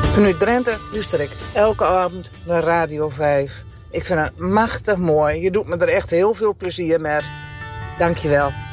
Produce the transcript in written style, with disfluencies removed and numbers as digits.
Vanuit Drenthe luister ik elke avond naar Radio 5. Ik vind het machtig mooi. Je doet me er echt heel veel plezier met. Dank je wel.